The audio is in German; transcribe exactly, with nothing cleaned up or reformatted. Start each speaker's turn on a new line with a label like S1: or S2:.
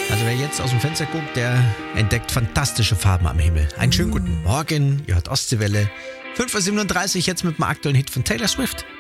S1: Also wer jetzt aus dem Fenster guckt, der entdeckt fantastische Farben am Himmel. Einen schönen guten Morgen, ihr hört Ostseewelle. fünf Uhr siebenunddreißig jetzt mit dem aktuellen Hit von Taylor Swift.